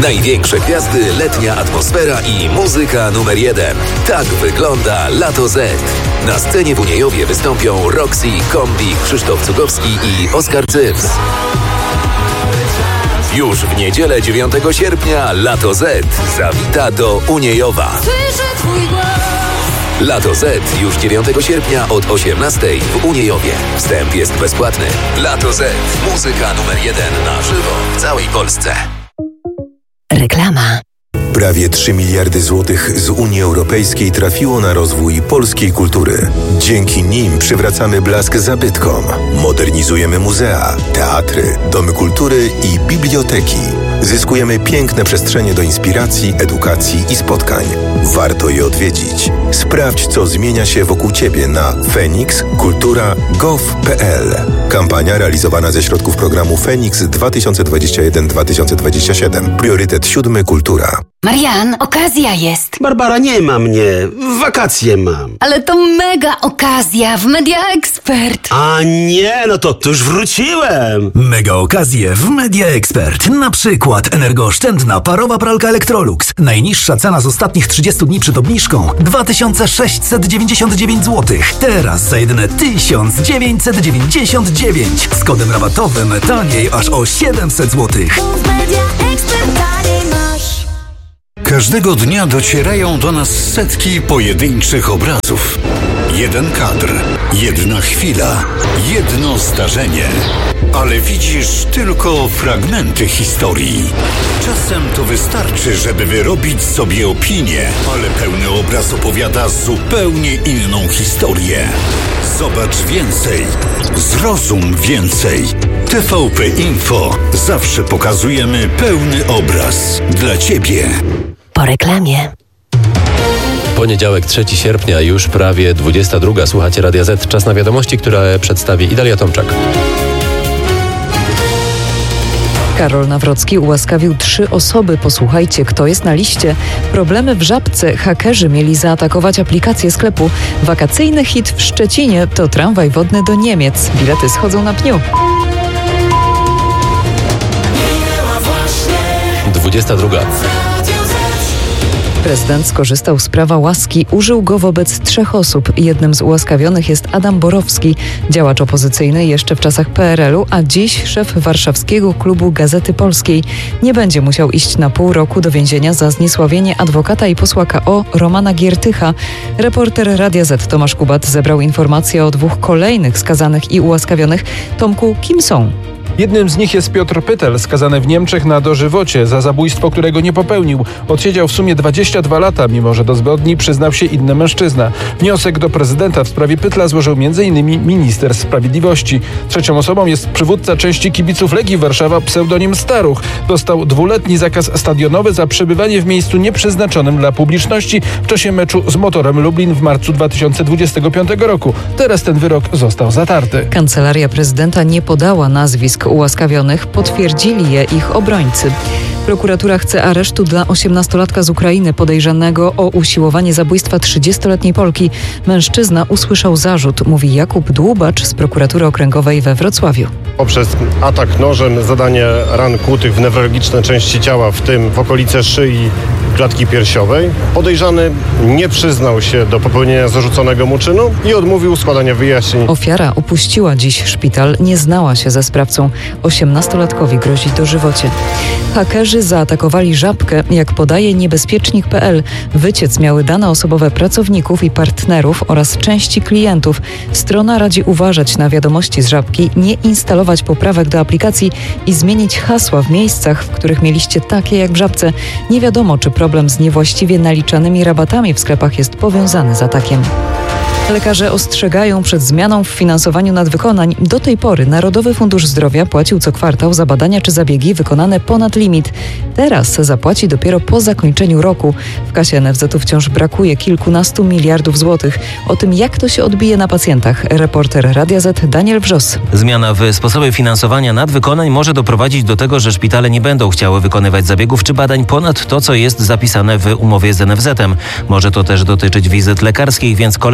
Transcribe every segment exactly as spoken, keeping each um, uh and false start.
Największe gwiazdy, letnia atmosfera i muzyka numer jeden. Tak wygląda Lato Z. Na scenie w Uniejowie wystąpią Roxy, Kombi, Krzysztof Cugowski i Oskar Cyps. Już w niedzielę dziewiątego sierpnia Lato Z zawita do Uniejowa. Lato Z już dziewiątego sierpnia od osiemnastej w Uniejowie. Wstęp jest bezpłatny. Lato Z. Muzyka numer jeden na żywo w całej Polsce. Reklama. Prawie trzy miliardy złotych z Unii Europejskiej trafiło na rozwój polskiej kultury. Dzięki nim przywracamy blask zabytkom, modernizujemy muzea, teatry, domy kultury i biblioteki. Zyskujemy piękne przestrzenie do inspiracji, edukacji i spotkań. Warto je odwiedzić. Sprawdź, co zmienia się wokół Ciebie na fenix kultura kropka gov kropka p l. Kampania realizowana ze środków programu Feniks dwa tysiące dwadzieścia jeden do dwa tysiące dwadzieścia siedem. Priorytet siódmy Kultura. Marian, okazja jest. Barbara, nie ma mnie. Wakacje mam. Ale to mega okazja w Media Expert. A nie, no to, to już wróciłem. Mega okazje w Media Expert. Na przykład energooszczędna parowa pralka Electrolux. Najniższa cena z ostatnich trzydziestu dni przed obniżką dwa tysiące sześćset dziewięćdziesiąt dziewięć złotych. Teraz za jedyne tysiąc dziewięćset dziewięćdziesiąt dziewięć. Z kodem rabatowym taniej aż o siedemset złotych. Każdego dnia docierają do nas setki pojedynczych obrazów. Jeden kadr, jedna chwila, jedno zdarzenie. Ale widzisz tylko fragmenty historii. Czasem to wystarczy, żeby wyrobić sobie opinię, ale pełny obraz opowiada zupełnie inną historię. Zobacz więcej, zrozum więcej. T V P Info. Zawsze pokazujemy pełny obraz dla Ciebie. Po reklamie. Poniedziałek, trzeciego sierpnia, już prawie dwudziesta druga. Słuchacie Radia Z. Czas na wiadomości, które przedstawi Idalia Tomczak. Karol Nawrocki ułaskawił trzy osoby. Posłuchajcie, kto jest na liście. Problemy w Żabce. Hakerzy mieli zaatakować aplikację sklepu. Wakacyjny hit w Szczecinie to tramwaj wodny do Niemiec. Bilety schodzą na pniu. dwudziesta druga. Prezydent skorzystał z prawa łaski, użył go wobec trzech osób. Jednym z ułaskawionych jest Adam Borowski, działacz opozycyjny jeszcze w czasach P R L u, a dziś szef warszawskiego klubu Gazety Polskiej. Nie będzie musiał iść na pół roku do więzienia za zniesławienie adwokata i posła K O Romana Giertycha. Reporter Radia Z Tomasz Kubat zebrał informacje o dwóch kolejnych skazanych i ułaskawionych. Tomku, kim są? Jednym z nich jest Piotr Pytel, skazany w Niemczech na dożywocie za zabójstwo, którego nie popełnił. Odsiedział w sumie dwadzieścia dwa lata, mimo że do zbrodni przyznał się inny mężczyzna. Wniosek do prezydenta w sprawie Pytla złożył m.in. minister sprawiedliwości. Trzecią osobą jest przywódca części kibiców Legii Warszawa, pseudonim Staruch. Dostał dwuletni zakaz stadionowy za przebywanie w miejscu nieprzeznaczonym dla publiczności w czasie meczu z Motorem Lublin w marcu dwa tysiące dwudziestego piątego roku. Teraz ten wyrok został zatarty. Kancelaria prezydenta nie podała nazwisk ułaskawionych, potwierdzili je ich obrońcy. Prokuratura chce aresztu dla osiemnastolatka z Ukrainy podejrzanego o usiłowanie zabójstwa trzydziestoletniej Polki. Mężczyzna usłyszał zarzut, mówi Jakub Dłubacz z prokuratury okręgowej we Wrocławiu. Poprzez atak nożem, zadanie ran kłutych w newralgiczne części ciała, w tym w okolice szyi, klatki piersiowej, podejrzany nie przyznał się do popełnienia zarzuconego mu czynu i odmówił składania wyjaśnień. Ofiara opuściła dziś szpital, nie znała się ze sprawcą. osiemnastolatkowi grozi dożywocie. Hakerzy zaatakowali Żabkę, jak podaje niebezpiecznik kropka p l. Wyciec miały dane osobowe pracowników i partnerów oraz części klientów. Strona radzi uważać na wiadomości z Żabki, nie instalować poprawek do aplikacji i zmienić hasła w miejscach, w których mieliście takie jak w Żabce. Nie wiadomo, czy problem z niewłaściwie naliczanymi rabatami w sklepach jest powiązany z atakiem. Lekarze ostrzegają przed zmianą w finansowaniu nadwykonań. Do tej pory Narodowy Fundusz Zdrowia płacił co kwartał za badania czy zabiegi wykonane ponad limit. Teraz zapłaci dopiero po zakończeniu roku. W kasie N F Z-u wciąż brakuje kilkunastu miliardów złotych. O tym, jak to się odbije na pacjentach, reporter Radia Z Daniel Wrzos. Zmiana w sposobie finansowania nadwykonań może doprowadzić do tego, że szpitale nie będą chciały wykonywać zabiegów czy badań ponad to, co jest zapisane w umowie z N F Z-em. Może to też dotyczyć wizyt lekarskich, więc kolejki przed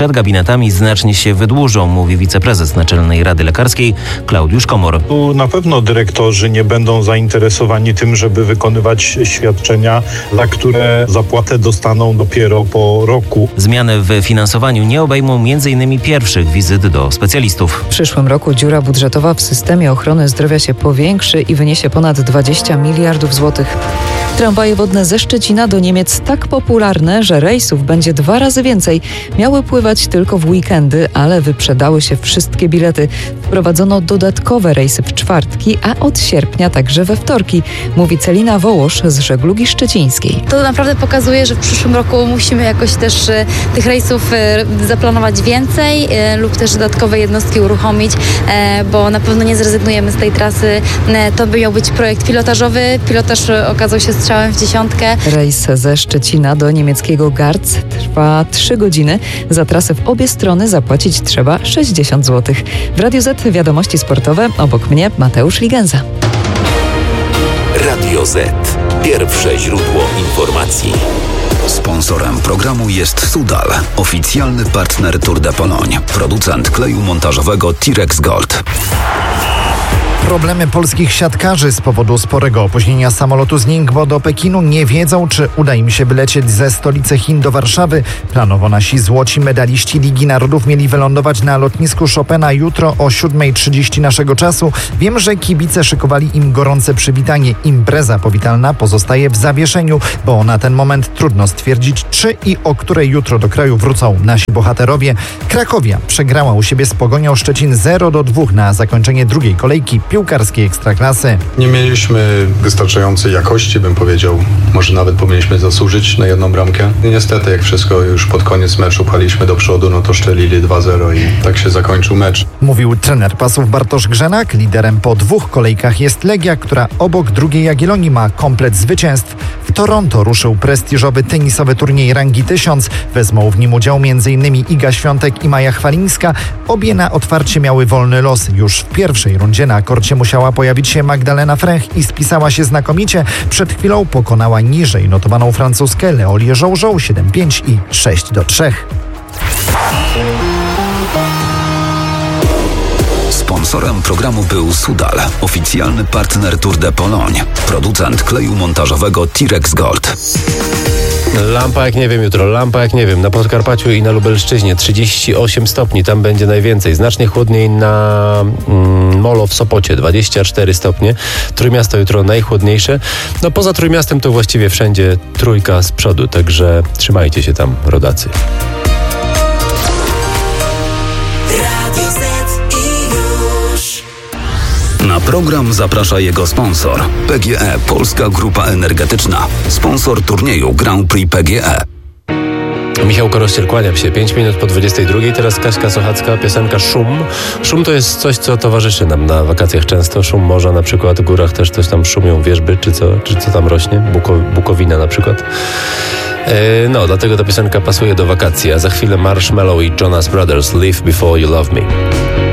przed gabinetami znacznie się wydłużą, mówi wiceprezes Naczelnej Rady Lekarskiej Klaudiusz Komor. Tu na pewno dyrektorzy nie będą zainteresowani tym, żeby wykonywać świadczenia, za które zapłatę dostaną dopiero po roku. Zmiany w finansowaniu nie obejmą między innymi pierwszych wizyt do specjalistów. W przyszłym roku dziura budżetowa w systemie ochrony zdrowia się powiększy i wyniesie ponad dwadzieścia miliardów złotych. Tramwaje wodne ze Szczecina do Niemiec tak popularne, że rejsów będzie dwa razy więcej. Miały pływać tylko w weekendy, ale wyprzedały się wszystkie bilety. Wprowadzono dodatkowe rejsy w czwartki, a od sierpnia także we wtorki, mówi Celina Wołosz z Żeglugi Szczecińskiej. To naprawdę pokazuje, że w przyszłym roku musimy jakoś też e, tych rejsów e, zaplanować więcej e, lub też dodatkowe jednostki uruchomić, e, bo na pewno nie zrezygnujemy z tej trasy. E, to by miał być projekt pilotażowy. Pilotaż e, okazał się strzałem w dziesiątkę. Rejs ze Szczecina do niemieckiego Garz trwa trzy godziny. Za trasę w obie strony zapłacić trzeba sześćdziesiąt złotych. W Radiu Z wiadomości sportowe. Obok mnie Mateusz Ligenza. Radio Z. Pierwsze źródło informacji. Sponsorem programu jest Sudal, oficjalny partner Tour de Pologne, producent kleju montażowego T-Rex Gold. Problemy polskich siatkarzy z powodu sporego opóźnienia samolotu z Ningbo do Pekinu nie wiedzą, czy uda im się wylecieć ze stolicy Chin do Warszawy. Planowo nasi złoci medaliści Ligi Narodów mieli wylądować na lotnisku Chopina jutro o siódma trzydzieści naszego czasu. Wiem, że kibice szykowali im gorące przywitanie. Impreza powitalna pozostaje w zawieszeniu, bo na ten moment trudno stwierdzić, czy i o której jutro do kraju wrócą nasi bohaterowie. Krakowia przegrała u siebie z Pogonią Szczecin zero do dwóch na zakończenie drugiej kolejki piłkarskiej Ekstraklasy. Nie mieliśmy wystarczającej jakości, bym powiedział. Może nawet powinniśmy zasłużyć na jedną bramkę. I niestety, jak wszystko już pod koniec meczu paliśmy do przodu, no to szczelili dwa zero i tak się zakończył mecz. Mówił trener Pasów Bartosz Grzenak. Liderem po dwóch kolejkach jest Legia, która obok drugiej Jagiellonii ma komplet zwycięstw. W Toronto ruszył prestiżowy tenisowy turniej rangi tysiąc. Wezmą w nim udział m.in. Iga Świątek i Maja Chwalińska. Obie na otwarcie miały wolny los. Już w pierwszej rundzie na korcie musiała pojawić się Magdalena Frech i spisała się znakomicie. Przed chwilą pokonała niżej notowaną francuskę Leolię Żołżą siedem pięć i sześć do trzech. Sponsorem programu był Sudal, oficjalny partner Tour de Pologne, producent kleju montażowego T-Rex Gold. Lampa jak nie wiem jutro, lampa jak nie wiem, na Podkarpaciu i na Lubelszczyźnie trzydzieści osiem stopni, tam będzie najwięcej, znacznie chłodniej na mm, Molo w Sopocie, dwadzieścia cztery stopnie, Trójmiasto jutro najchłodniejsze, no poza Trójmiastem to właściwie wszędzie trójka z przodu, także trzymajcie się tam, rodacy. Na program zaprasza jego sponsor. P G E Polska Grupa Energetyczna. Sponsor turnieju Grand Prix P G E. Michał Korościel, kłaniam się. pięć minut po dwudziestej drugiej. Teraz Kaśka Sochacka, piosenka Szum. Szum to jest coś, co towarzyszy nam na wakacjach często. Szum morza na przykład, w górach też coś tam szumią wierzby, czy co, czy co tam rośnie. Buko, Bukowina na przykład. E, no, dlatego ta piosenka pasuje do wakacji. A za chwilę Marshmello i Jonas Brothers, Live Before You Love Me.